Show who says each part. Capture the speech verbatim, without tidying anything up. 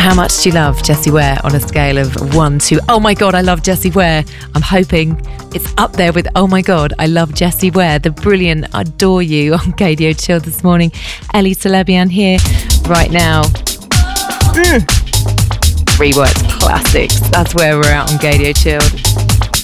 Speaker 1: How much do you love Jessie Ware on a scale of one to, oh my God, I love Jessie Ware? I'm hoping it's up there with, oh my God, I love Jessie Ware, the brilliant Adore You on Radio Chill this morning. Ellie Celebian here right now. Mm. Reworked classics. That's where we're at on Radio Chill.